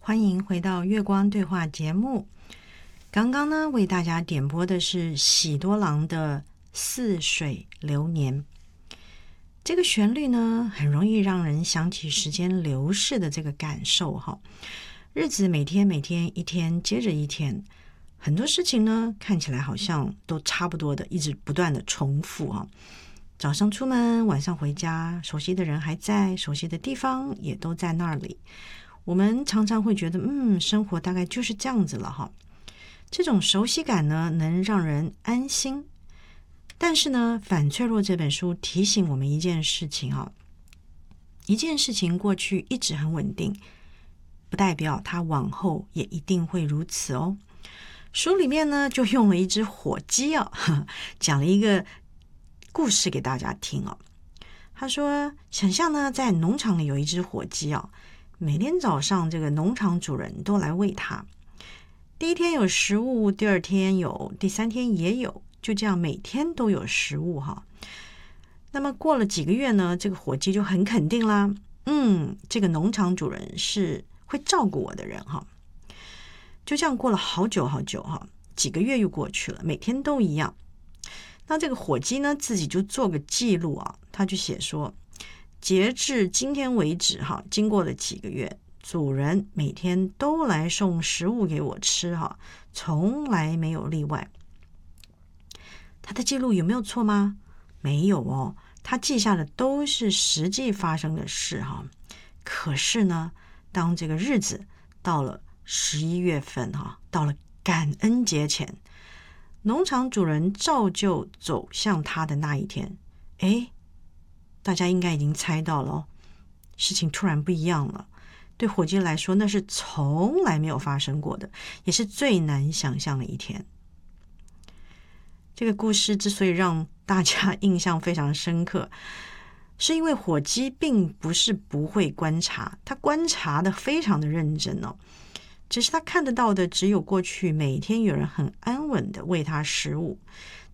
欢迎回到月光对话节目。刚刚呢，为大家点播的是喜多郎的《似水流年》。这个旋律呢，很容易让人想起时间流逝的这个感受哈。日子每天一天接着一天，很多事情呢，看起来好像都差不多的，一直不断的重复哈。早上出门，晚上回家，熟悉的人还在，熟悉的地方也都在那里。我们常常会觉得，生活大概就是这样子了哈。这种熟悉感呢，能让人安心。但是呢，《反脆弱》这本书提醒我们一件事情哈，一件事情过去一直很稳定，不代表它往后也一定会如此哦。书里面呢，就用了一只火鸡啊，讲了一个故事给大家听哦。他说，想象呢，在农场里有一只火鸡啊。每天早上，这个农场主人都来喂它。第一天有食物，第二天有，第三天也有，就这样每天都有食物哈。那么过了几个月呢，这个火鸡就很肯定啦，这个农场主人是会照顾我的人哈。就这样过了好久好久哈，几个月又过去了，每天都一样。那这个火鸡呢，自己就做个记录啊，他就写说，截至今天为止哈，经过了几个月，主人每天都来送食物给我吃哈，从来没有例外。他的记录有没有错吗？没有哦，他记下的都是实际发生的事哈。可是呢，当这个日子到了11月份哈，到了感恩节前，农场主人照旧走向他的那一天，大家应该已经猜到了哦，事情突然不一样了。对火鸡来说，那是从来没有发生过的，也是最难想象的一天。这个故事之所以让大家印象非常深刻，是因为火鸡并不是不会观察，他观察的非常的认真哦。只是他看得到的只有过去每天有人很安稳的喂他食物，